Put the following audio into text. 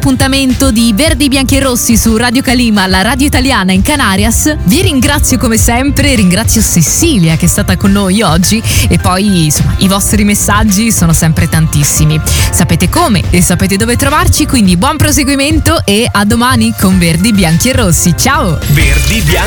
appuntamento di Verdi, Bianchi e Rossi su Radio Calima, la radio italiana in Canarias. Vi ringrazio come sempre, ringrazio Cecilia che è stata con noi oggi e poi insomma i vostri messaggi sono sempre tantissimi. Sapete come e sapete dove trovarci, quindi buon proseguimento e a domani con Verdi, Bianchi e Rossi. Ciao! Verdi, Bianchi